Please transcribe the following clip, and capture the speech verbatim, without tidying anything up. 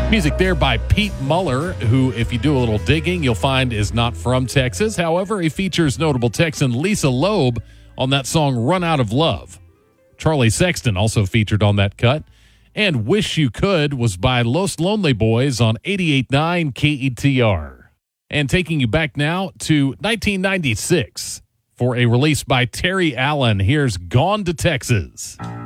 Music there by Pete Muller, who, if you do a little digging, you'll find is not from Texas. However, he features notable Texan Lisa Loeb on that song Run Out of Love. Charlie Sexton also featured on that cut. And Wish You Could was by Los Lonely Boys on eighty-eight point nine K E T R. And taking you back now to nineteen ninety-six for a release by Terry Allen. Here's Gone to Texas.